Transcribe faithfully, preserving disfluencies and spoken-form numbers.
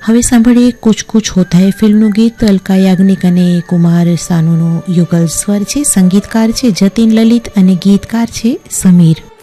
હવે સાંભળીએ કુછ કુછ હોતા હૈ ફિલ્મનું ગીત. અલકા યાજ્ઞિક અને કુમાર સાનુનો યુગલ સ્વર છે. સંગીતકાર છે જતીન લલિત અને ગીતકાર છે સમીર.